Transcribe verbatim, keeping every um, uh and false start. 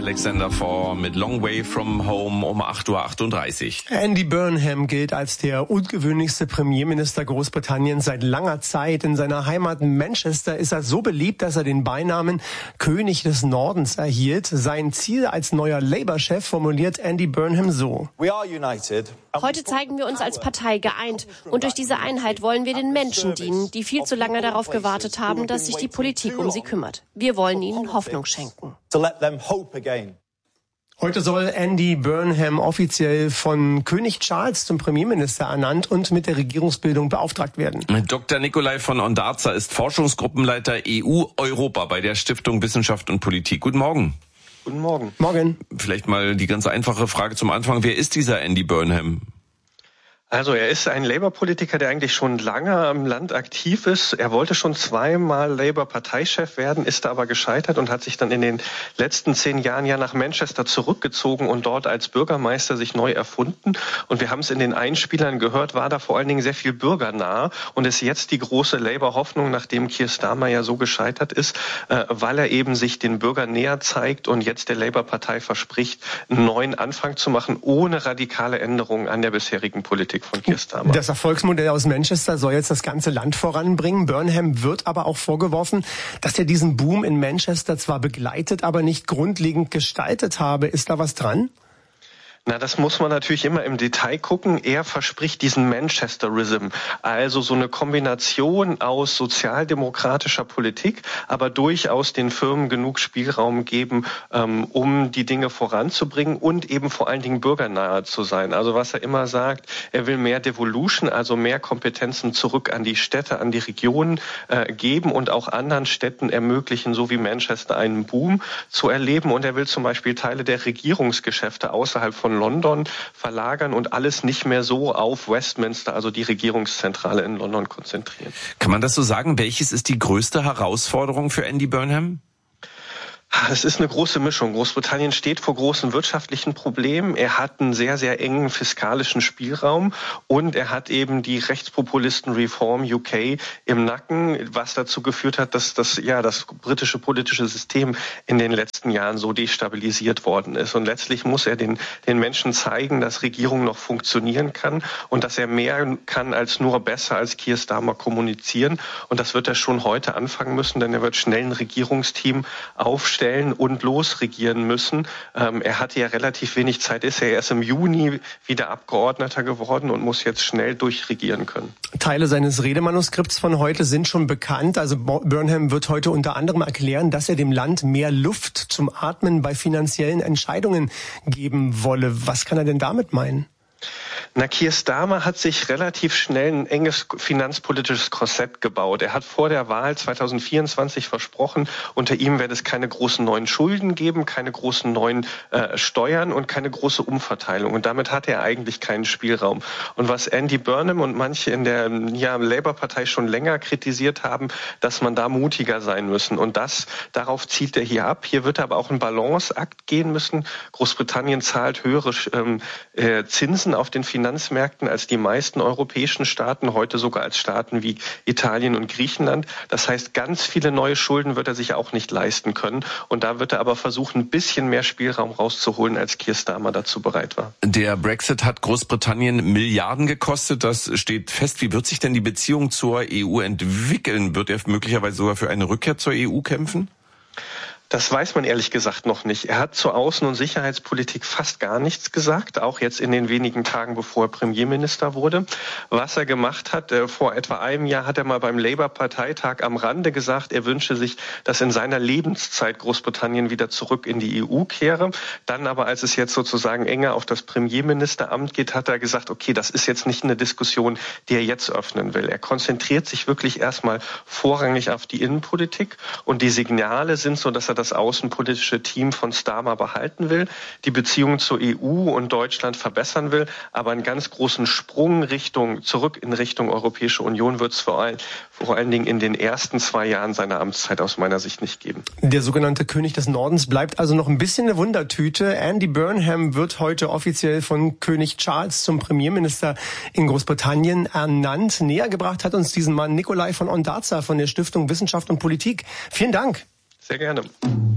Alexander Four mit Long Way From Home um acht Uhr achtunddreißig. Andy Burnham gilt als der ungewöhnlichste Premierminister Großbritanniens seit langer Zeit. In seiner Heimat Manchester ist er so beliebt, dass er den Beinamen König des Nordens erhielt. Sein Ziel als neuer Labour-Chef formuliert Andy Burnham so: Heute zeigen wir uns als Partei geeint. Und durch diese Einheit wollen wir den Menschen dienen, die viel zu lange darauf gewartet haben, dass sich die Politik um sie kümmert. Wir wollen ihnen Hoffnung schenken. Heute soll Andy Burnham offiziell von König Charles zum Premierminister ernannt und mit der Regierungsbildung beauftragt werden. Doktor Nikolai von Ondarza ist Forschungsgruppenleiter E U-Europa bei der Stiftung Wissenschaft und Politik. Guten Morgen. Guten Morgen. Morgen. Vielleicht mal die ganz einfache Frage zum Anfang. Wer ist dieser Andy Burnham? Also er ist ein Labour-Politiker, der eigentlich schon lange im Land aktiv ist. Er wollte schon zweimal Labour-Parteichef werden, ist aber gescheitert und hat sich dann in den letzten zehn Jahren ja nach Manchester zurückgezogen und dort als Bürgermeister sich neu erfunden. Und wir haben es in den Einspielern gehört, war da vor allen Dingen sehr viel bürgernah und ist jetzt die große Labour-Hoffnung, nachdem Keir Starmer ja so gescheitert ist, äh, weil er eben sich den Bürgern näher zeigt und jetzt der Labour-Partei verspricht, einen neuen Anfang zu machen, ohne radikale Änderungen an der bisherigen Politik von Keir Starmer. Das Erfolgsmodell aus Manchester soll jetzt das ganze Land voranbringen. Burnham wird aber auch vorgeworfen, dass er diesen Boom in Manchester zwar begleitet, aber nicht grundlegend gestaltet habe. Ist da was dran? Na, das muss man natürlich immer im Detail gucken. Er verspricht diesen Manchesterism, also so eine Kombination aus sozialdemokratischer Politik, aber durchaus den Firmen genug Spielraum geben, ähm, um die Dinge voranzubringen und eben vor allen Dingen bürgernahe zu sein. Also was er immer sagt, er will mehr Devolution, also mehr Kompetenzen zurück an die Städte, an die Regionen äh, geben und auch anderen Städten ermöglichen, so wie Manchester einen Boom zu erleben. Und er will zum Beispiel Teile der Regierungsgeschäfte außerhalb von London verlagern und alles nicht mehr so auf Westminster, also die Regierungszentrale in London, konzentrieren. Kann man das so sagen? Welches ist die größte Herausforderung für Andy Burnham? Es ist eine große Mischung. Großbritannien steht vor großen wirtschaftlichen Problemen. Er hat einen sehr, sehr engen fiskalischen Spielraum und er hat eben die Rechtspopulisten Reform U K im Nacken, was dazu geführt hat, dass das, ja, das britische politische System in den letzten Jahren so destabilisiert worden ist. Und letztlich muss er den, den Menschen zeigen, dass Regierung noch funktionieren kann und dass er mehr kann als nur besser als Keir Starmer kommunizieren. Und das wird er schon heute anfangen müssen, denn er wird schnell ein Regierungsteam aufstellen und losregieren müssen. Ähm, er hatte ja relativ wenig Zeit, ist er erst im Juni wieder Abgeordneter geworden und muss jetzt schnell durchregieren können. Teile seines Redemanuskripts von heute sind schon bekannt. Also Burnham wird heute unter anderem erklären, dass er dem Land mehr Luft zum Atmen bei finanziellen Entscheidungen geben wolle. Was kann er denn damit meinen? Na, Keir Starmer hat sich relativ schnell ein enges finanzpolitisches Korsett gebaut. Er hat vor der Wahl zweitausendvierundzwanzig versprochen, unter ihm werde es keine großen neuen Schulden geben, keine großen neuen äh, Steuern und keine große Umverteilung. Und damit hat er eigentlich keinen Spielraum. Und was Andy Burnham und manche in der ja, Labour-Partei schon länger kritisiert haben, dass man da mutiger sein müssen. Und das, darauf zielt er hier ab. Hier wird aber auch ein Balanceakt gehen müssen. Großbritannien zahlt höhere ähm, äh, Zinsen auf den Finanzmärkten als die meisten europäischen Staaten, heute sogar als Staaten wie Italien und Griechenland. Das heißt, ganz viele neue Schulden wird er sich auch nicht leisten können. Und da wird er aber versuchen, ein bisschen mehr Spielraum rauszuholen, als Keir Starmer dazu bereit war. Der Brexit hat Großbritannien Milliarden gekostet. Das steht fest. Wie wird sich denn die Beziehung zur E U entwickeln? Wird er möglicherweise sogar für eine Rückkehr zur E U kämpfen? Das weiß man ehrlich gesagt noch nicht. Er hat zur Außen- und Sicherheitspolitik fast gar nichts gesagt, auch jetzt in den wenigen Tagen, bevor er Premierminister wurde. Was er gemacht hat, äh, vor etwa einem Jahr hat er mal beim Labour-Parteitag am Rande gesagt, er wünsche sich, dass in seiner Lebenszeit Großbritannien wieder zurück in die E U kehre. Dann aber, als es jetzt sozusagen enger auf das Premierministeramt geht, hat er gesagt, okay, das ist jetzt nicht eine Diskussion, die er jetzt öffnen will. Er konzentriert sich wirklich erstmal vorrangig auf die Innenpolitik und die Signale sind so, dass er das außenpolitische Team von Starmer behalten will, die Beziehungen zur E U und Deutschland verbessern will, aber einen ganz großen Sprung Richtung, zurück in Richtung Europäische Union wird es vor, ein, vor allen Dingen in den ersten zwei Jahren seiner Amtszeit aus meiner Sicht nicht geben. Der sogenannte König des Nordens bleibt also noch ein bisschen eine Wundertüte. Andy Burnham wird heute offiziell von König Charles zum Premierminister in Großbritannien ernannt. Näher gebracht hat uns diesen Mann Nikolai von Ondarza von der Stiftung Wissenschaft und Politik. Vielen Dank. Sehr gerne.